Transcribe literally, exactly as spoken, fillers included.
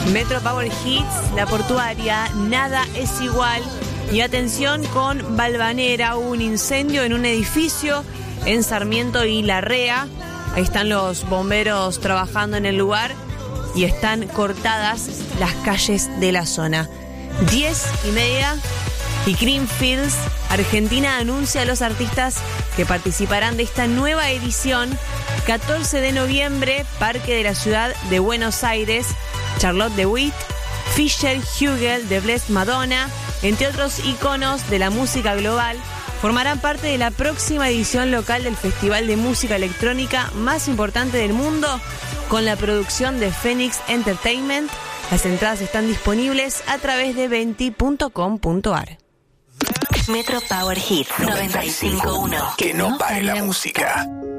Metro Power Hits, La Portuaria, Nada es igual. Y atención con Valvanera, hubo un incendio en un edificio en Sarmiento y Larrea. Ahí están los bomberos trabajando en el lugar y están cortadas las calles de la zona. Diez y media y Greenfields, Argentina anuncia a los artistas que participarán de esta nueva edición. catorce de noviembre, Parque de la Ciudad de Buenos Aires, Charlotte de Witt, Fisher Hugel de Blessed Madonna, entre otros íconos de la música global, formarán parte de la próxima edición local del Festival de Música Electrónica más importante del mundo, con la producción de Phoenix Entertainment. Las entradas están disponibles a través de venti punto com punto ar. Metro Power Hits noventa y cinco punto uno. Que no pare la música.